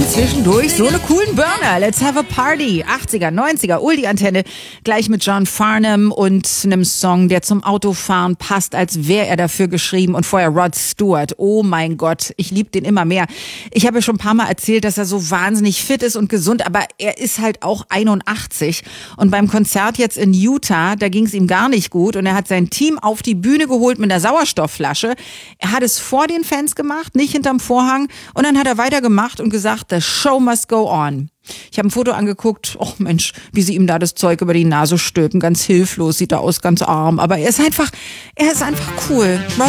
Zwischendurch so eine coolen Burner. Let's have a party. 80er, 90er, Oldie-Antenne. Gleich mit John Farnham und einem Song, der zum Autofahren passt, als wäre er dafür geschrieben. Und vorher Rod Stewart. Oh mein Gott, ich liebe den immer mehr. Ich habe ja schon ein paar Mal erzählt, dass er so wahnsinnig fit ist und gesund, aber er ist halt auch 81. Und beim Konzert jetzt in Utah, da ging es ihm gar nicht gut. Und er hat sein Team auf die Bühne geholt mit einer Sauerstoffflasche. Er hat es vor den Fans gemacht, nicht hinterm Vorhang. Und dann hat er weitergemacht und gesagt, the show must go on. Ich habe ein Foto angeguckt, oh Mensch, wie sie ihm da das Zeug über die Nase stülpen, ganz hilflos, sieht er aus, ganz arm, aber er ist einfach cool.